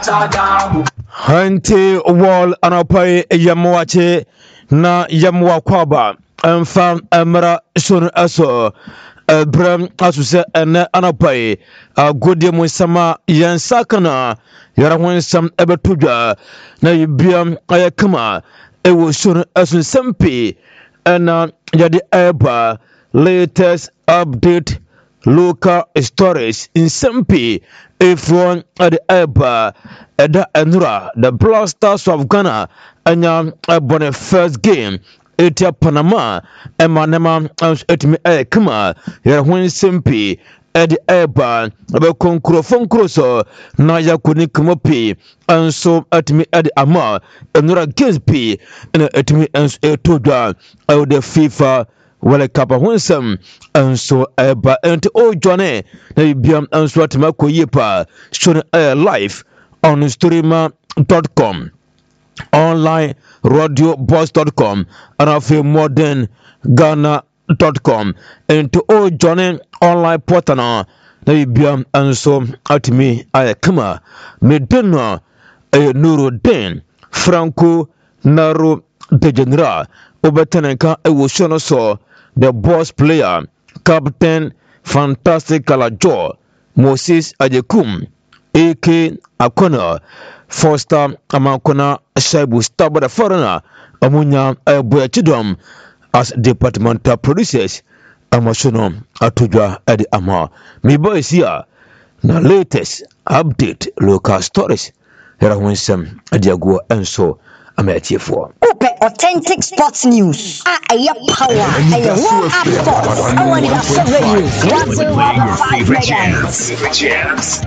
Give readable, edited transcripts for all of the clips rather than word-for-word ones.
Hanti wall anapai yamwache na yamwa kwaba mfam emra sun aso bram asuse ene anapai agodi mu sama yansakana yara hon sam ebetuja na yibiam ayakama ewo sun asun sempi ena yadi eba latest update local stories in sempi everyone at the eba Eda Enura, the Black Stars of Ghana, and born first game. Etia Panama, Emanema, Etmi Kama, Yerwin Simpi, Edi Eba, Abekonkro Fonkroso, Naya Kunikumopi, and so Etmi Edi Ama, Enura Gispi, and Etmi and Etoja, out the FIFA. Wale kapa winsem and eba and o Johnny na biam and so atmako yipa shown live on streamer.com online radioboss.com and of modern ghana.com and to o Johnny online portal na biam and so atmi ayakama medena Nuruddin Franco Naro de General Obetenenka Ewoshono so the boss player, Captain Fantastic Kalajo, Moses Ajekum, AK Akona, Foster Amakona, Shaibu Stabada Foreigner, Amunya Abuya Chidom, as departmental producers, Amashono Atuja Edi Ama. Me boys here, the latest update local stories. Here I want some Adiago and so I'm at here for. Authentic sports news. Aya power. Aya warm up sports. I want it to radio. 105 megahertz.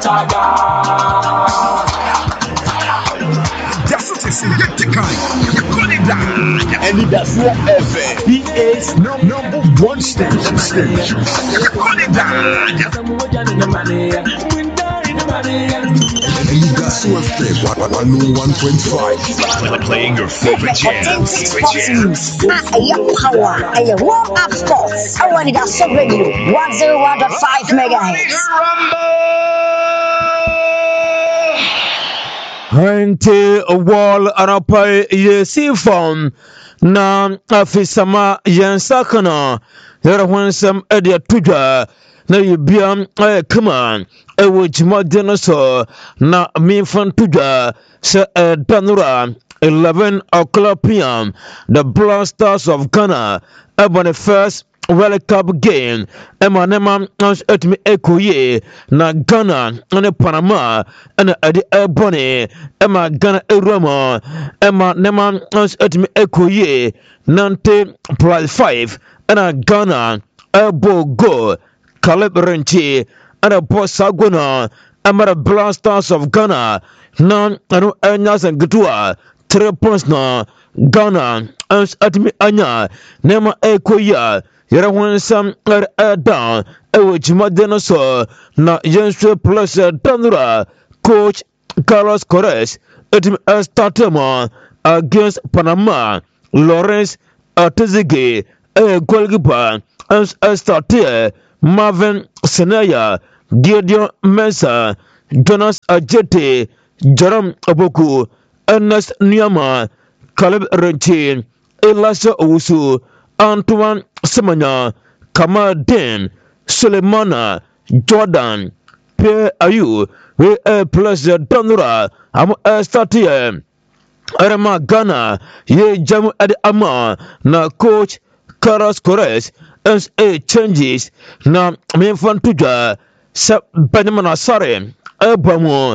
And that's what PA's number one station. And you got Swift 101.5. Playing your favorite jams. Sports news. Aya power. Aya warm up sports. I want it to radio. 101.5 megahertz. Hante a wall anapai yesi phone na afisama yansakana yara wansam edia tuja na yibiam kama ewo jima dinosaur na minfan tuja se danura 11 o'clock p.m. the Black Stars of Ghana upon the first World Cup game. Emma Nema etmi ekoye na Ghana and Panama and the Ebony. Emma Ghana Roma. Emma Nema etmi ekoye Nante plus 5 and Ghana Ebo go Caleb Renchi and a boss Saguna. Emma Black Stars of Ghana. Nan and Anyas and Gatua. 3 points na Ghana and atmi anya Nema ekoya. Yara wansam down jima dinosaur na yenswe plus danura coach Carlos Corres etim startema against Panama Lawrence Atezige goalkeeper as starter Marvin Senaya Gideon Mensah Jonas Ajete Jerome Aboku Ernest Nyama Caleb Renchi Elisha Owusu Antoine Semenya, Kamal Den, Sulemana, Jordan, Pierre Ayu, we plus Danura, am started Arama Ghana, ye Jamu Adi Ama, na coach Carlos Corres, as changes, na Minfantuja, Benjamin Asare, Ebamo,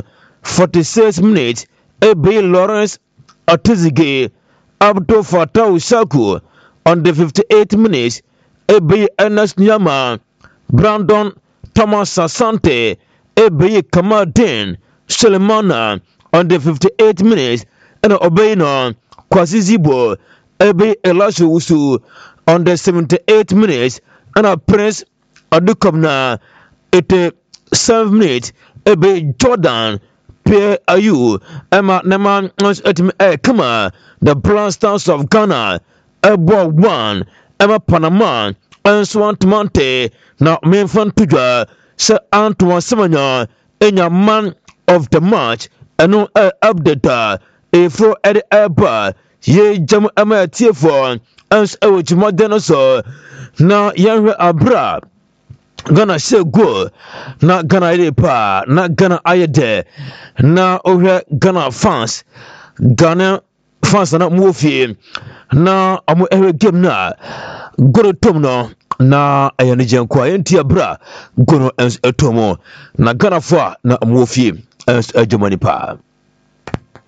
46 minutes, Ebe Lawrence Atizige, Abdo Fatau Saku. On the 58 minutes, Ebe Ernest Nyama, Brandon Thomas Asante, Ebe Kamadin, Sulemana, on the 58 minutes, and Obeyna, Kwasizibo, Ebe Elisha Usu, on the 78 minutes, and a Prince Adukomna, 87 minutes, Ebe Jordan, Pierre Ayu, Emma Neman, Kama, the Black Stars of Ghana, Ebo 1, Emma Panama, and Swantmonte, now Minfan Tuja, Sir Antoine Semenya, and your man of the match, eno update efro eba ye jam ama tiefo ans ewchimode so na yanhwe abra Gana se go na Gana irepa na Gana ayede na ohwe Gana fans na muofi na amu ewe game na goro tom no na ayane jenkwa enti abra goro ens etomo na Gana fa na muofi ens ejomani pa